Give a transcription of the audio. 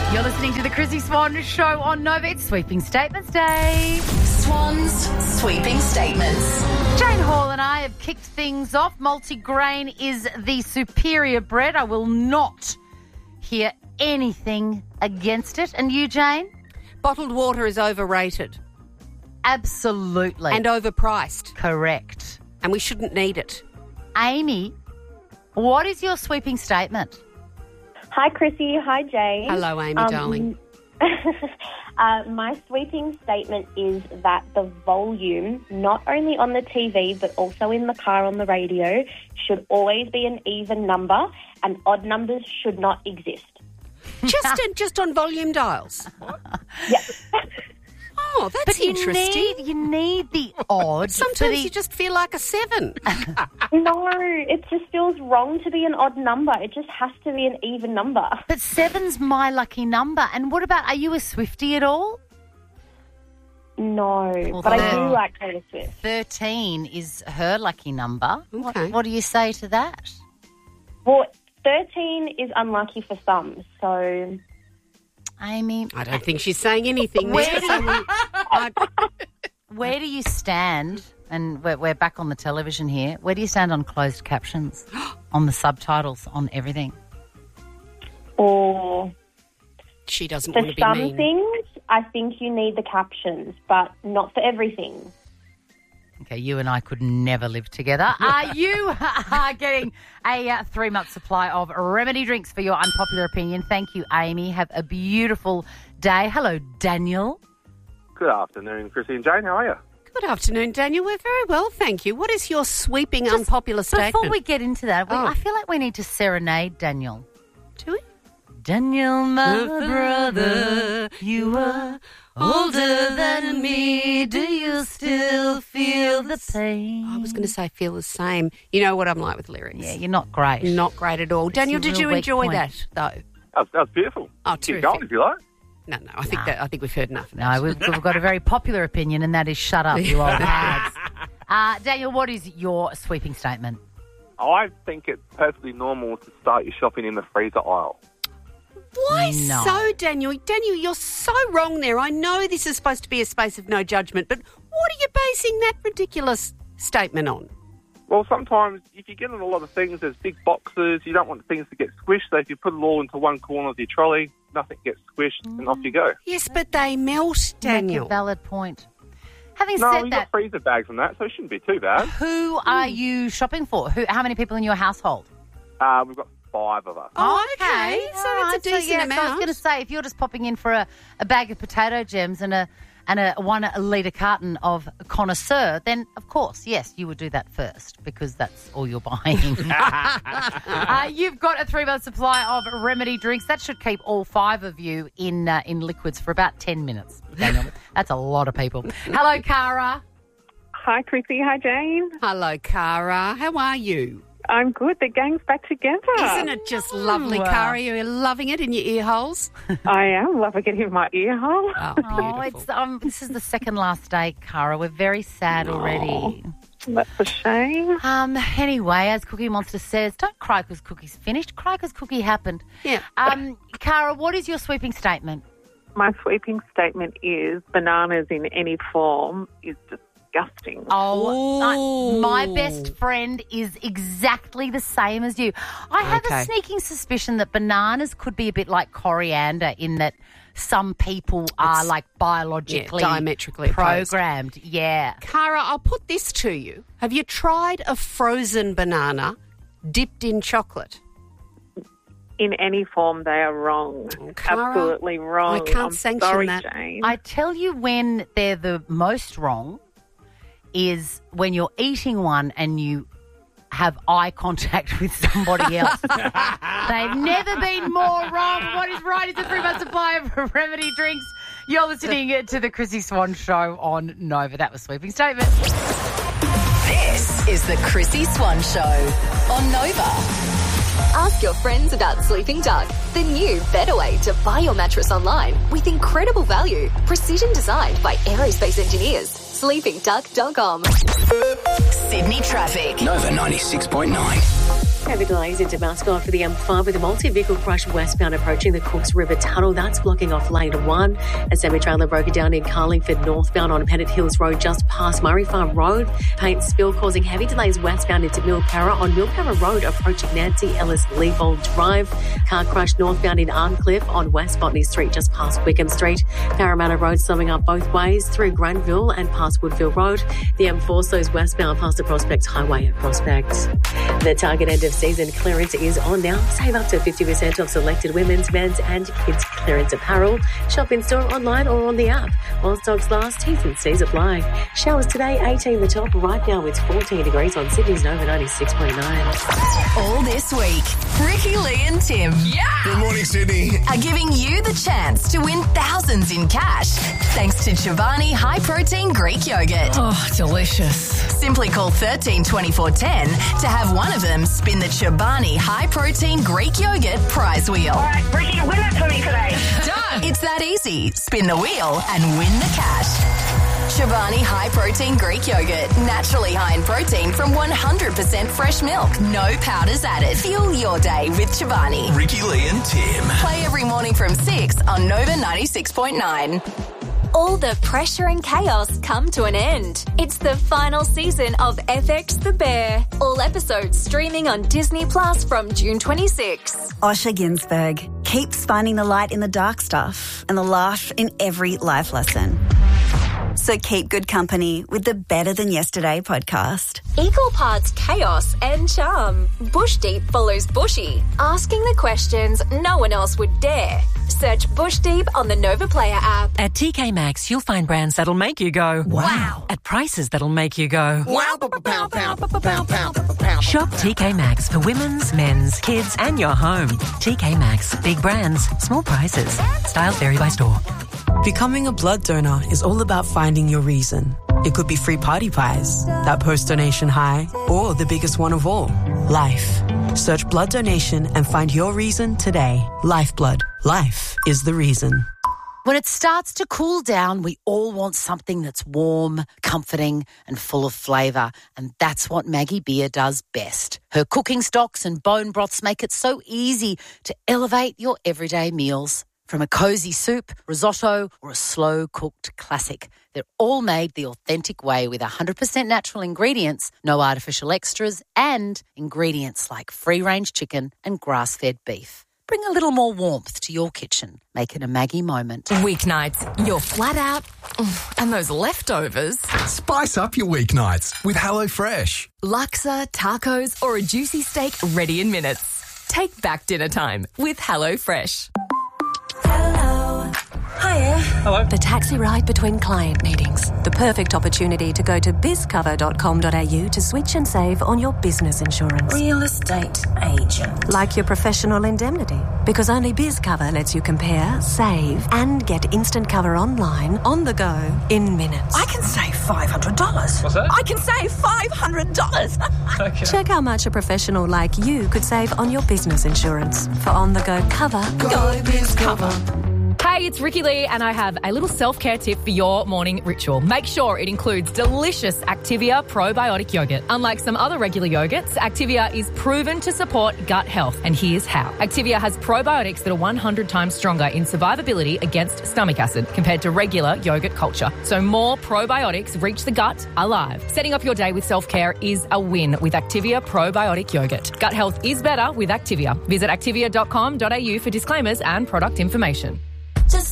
You're listening to the Chrissy Swan Show on Nova. It's Sweeping Statements Day. Swan's Sweeping Statements. Jane Hall and I have kicked things off. Multigrain is the superior bread. I will not hear anything against it. And you, Jane? Bottled water is overrated. Absolutely. And overpriced. Correct. And we shouldn't need it. Amy, what is your sweeping statement? Hi, Chrissy. Hi, Jane. Hello, Amy, darling. My sweeping statement is that the volume, not only on the TV but also in the car on the radio, should always be an even number, and odd numbers should not exist. Just on volume dials? Yeah. Oh, that's interesting. You need the odd. Sometimes you just feel like a 7. No, it just feels wrong to be an odd number. It just has to be an even number. But 7's my lucky number. And what about, are you a Swiftie at all? No, Well, but I do like Taylor Swift. 13 is her lucky number. Okay. What do you say to that? Well, 13 is unlucky for some, so... Amy, I don't think she's saying anything. Where there. do where do you stand? And we're back on the television here. Where do you stand on closed captions, on the subtitles, on everything? Or She doesn't for want to be some mean. things, I think you need the captions, but not for everything. Okay, you and I could never live together. You are getting a 3-month supply of remedy drinks for your unpopular opinion. Thank you, Amy. Have a beautiful day. Hello, Daniel. Good afternoon, Chrissy and Jane. How are you? Good afternoon, Daniel. We're very well, thank you. What is your sweeping unpopular statement? Before we get into that, Oh. I feel like we need to serenade Daniel. Do we? Daniel, my brother, you are older than me. Do you still feel the pain? I was going to say feel the same. You know what I'm like with lyrics. Yeah, you're not great. Not great at all. Daniel, a did real you weak enjoy point. that, though? That was beautiful. Oh, Keep terrific. going if you like. No, I think we've heard enough of that. No, we've got a very popular opinion, and that is shut up, you old hags. Daniel, what is your sweeping statement? I think it's perfectly normal to start your shopping in the freezer aisle. Why No. so, Daniel? Daniel, you're so wrong there. I know this is supposed to be a space of no judgment, but what are you basing that ridiculous statement on? Well, sometimes if you're getting a lot of things, there's big boxes, you don't want things to get squished, so if you put it all into one corner of your trolley, nothing gets squished, and off you go. Yes, but they melt, Daniel. Make a valid point. Having No, said you've that, got freezer bags from that, so it shouldn't be too bad. who are you shopping for? How many people in your household? We've got 5 of us. Oh, okay. So All it's a right, decent so I was amount. going to say, if you're just popping in for a bag of potato gems and a 1 litre carton of Connoisseur, then, of course, yes, you would do that first because that's all you're buying. You've got a 3-month supply of remedy drinks. That should keep all 5 of you in liquids for about 10 minutes, Daniel. That's a lot of people. Hello, Cara. Hi, Chrissy. Hi, Jane. Hello, Cara. How are you? I'm good. The gang's back together. Isn't it just lovely, Wow. Cara? You're loving it in your ear holes? I am loving it in my ear hole. Oh, Oh, beautiful. it's this is the second last day, Cara. We're very sad already. That's a shame. Anyway, as Cookie Monster says, don't cry because Cookie's finished. Cry because Cookie happened. Yeah. Cara, what is your sweeping statement? My sweeping statement is bananas in any form is disgusting. My best friend is exactly the same as you. I have Okay. a sneaking suspicion that bananas could be a bit like coriander in that some people are like biologically diametrically opposed. programmed. Yeah. Cara, I'll put this to you. Have you tried a frozen banana dipped in chocolate? In any form, they are wrong. Cara, Absolutely wrong. I can't I'm sanction sorry, that. Jane. I tell you when they're the most wrong is when you're eating one and you have eye contact with somebody else. They've never been more wrong. What is right is a 3-month supply of remedy drinks. You're listening to the Chrissy Swan Show on Nova. That was Sweeping Statement. This is the Chrissy Swan Show on Nova. Ask your friends about Sleeping Duck, the new better way to buy your mattress online with incredible value. Precision designed by aerospace engineers. SleepingDuck.com. Sydney traffic. Nova 96.9. Heavy delays into Mascot for the M5 with a multi-vehicle crash westbound approaching the Cooks River Tunnel. That's blocking off lane 1. A semi-trailer broken down in Carlingford northbound on Pennant Hills Road just past Murray Farm Road. Paint spill causing heavy delays westbound into Milpara on Milpara Road approaching Nancy Ellis Leafold Drive. Car crash northbound in Arncliffe on West Botany Street just past Wickham Street. Parramatta Road slowing up both ways through Granville and past Woodville Road. The M4 slows westbound past the Prospect Highway at Prospect. The Target end of season clearance is on now. Save up to 50% off selected women's, men's and kids clearance apparel. Shop in store, online or on the app. While stocks last, T's and C's apply. Showers today, 18 the top. Right now it's 14 degrees on Sydney's Nova 96.9. All this week, Ricky, Lee and Tim Good morning, Sydney. are giving you the chance to win thousands in cash thanks to Chobani High Protein Greek Yogurt. Oh, delicious. Simply call 13 24 10 to have one of them spin the Chobani High Protein Greek Yogurt prize wheel. All right, Ricky, win it for me today. Done. It's that easy. Spin the wheel and win the cash. Chobani High Protein Greek Yogurt. Naturally high in protein from 100% fresh milk. No powders added. Fuel your day with Chobani. Ricky, Lee and Tim. Play every morning from 6 on Nova 96.9. All the pressure and chaos come to an end. It's the final season of FX The Bear. All episodes streaming on Disney Plus from June 26. Osher Ginsberg keeps finding the light in the dark stuff and the laugh in every life lesson. So keep good company with the Better Than Yesterday podcast. Equal parts chaos and charm. Bush Deep follows Bushy, asking the questions no one else would dare. Search Bush Deep on the Nova Player app. At TK Maxx, you'll find brands that'll make you go, wow. At prices that'll make you go, Wow, pound, pound. Shop TK Maxx for women's, men's, kids and your home. TK Maxx. Big brands, small prices. Styles vary by store. Becoming a blood donor is all about finding your reason. It could be free party pies, that post-donation high, or the biggest one of all, life. Search blood donation and find your reason today. Lifeblood. Life is the reason. When it starts to cool down, we all want something that's warm, comforting and full of flavour. And that's what Maggie Beer does best. Her cooking stocks and bone broths make it so easy to elevate your everyday meals. From a cosy soup, risotto or a slow-cooked classic, they're all made the authentic way with 100% natural ingredients, no artificial extras, and ingredients like free-range chicken and grass-fed beef. Bring a little more warmth to your kitchen. Make it a Maggie moment. Weeknights, you're flat out, and those leftovers. Spice up your weeknights with HelloFresh. Laksa, tacos, or a juicy steak ready in minutes. Take back dinner time with HelloFresh. Hiya. Hello. The taxi ride between client meetings. The perfect opportunity to go to bizcover.com.au to switch and save on your business insurance. Real estate agent. Like your professional indemnity. Because only BizCover lets you compare, save, and get instant cover online, on the go, in minutes. I can save $500. What's that? I can save $500. Okay. Check how much a professional like you could save on your business insurance. For on-the-go cover, Go BizCover. Hey, it's Ricky Lee, and I have a little self-care tip for your morning ritual. Make sure it includes delicious Activia probiotic yogurt. Unlike some other regular yogurts, Activia is proven to support gut health, and here's how. Activia has probiotics that are 100 times stronger in survivability against stomach acid compared to regular yogurt culture. So more probiotics reach the gut alive. Setting up your day with self-care is a win with Activia probiotic yogurt. Gut health is better with Activia. Visit activia.com.au for disclaimers and product information.